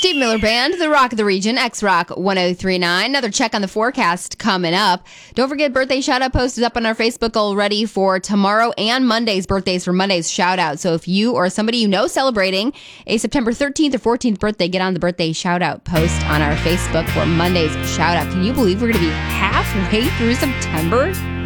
Steve Miller Band, the Rock of the Region, X-Rock 1039. Another check on the forecast coming up. Don't forget, birthday shout-out post is up on our Facebook already for tomorrow and Monday's birthdays for Monday's shout-out. So if you or somebody you know celebrating a September 13th or 14th birthday, get on the birthday shout-out post on our Facebook for Monday's shout-out. Can you believe we're going to be halfway through September?